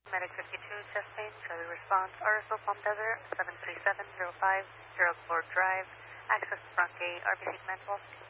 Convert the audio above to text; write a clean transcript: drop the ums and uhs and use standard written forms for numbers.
Medic 52, Chastain, Charlie response, RSO Palm Desert, 73705, Gerald Ford Drive, access to front gate, RBC Command 12.